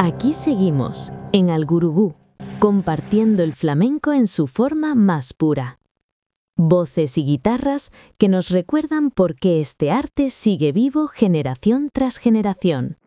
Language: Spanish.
Aquí seguimos, en Algurugú, compartiendo el flamenco en su forma más pura. Voces y guitarras que nos recuerdan por qué este arte sigue vivo generación tras generación.